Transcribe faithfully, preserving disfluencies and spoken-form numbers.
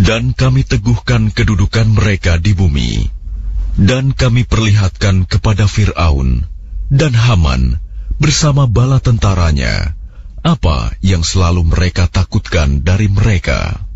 Dan kami teguhkan kedudukan mereka di bumi, dan kami perlihatkan kepada Fir'aun dan Haman bersama bala tentaranya apa yang selalu mereka takutkan dari mereka.